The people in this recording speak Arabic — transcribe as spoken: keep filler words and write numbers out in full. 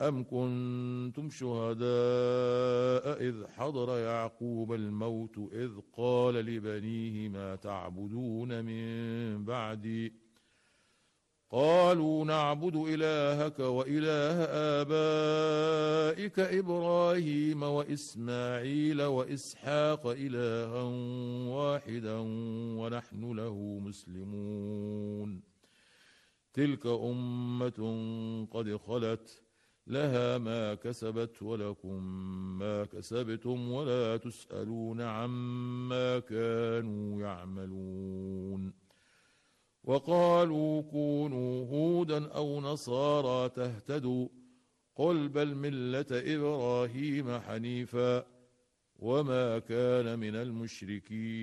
أم كنتم شهداء إذ حضر يعقوب الموت إذ قال لبنيه ما تعبدون من بعدي قالوا نعبد إلهك وإله آبائك إبراهيم وإسماعيل وإسحاق إلها واحدا ونحن له مسلمون تلك أمة قد خلت لها ما كسبت ولكم ما كسبتم ولا تسألون عما كانوا يعملون وقالوا كونوا هودا أو نصارى تهتدوا قل بل ملة إبراهيم حنيفا وما كان من المشركين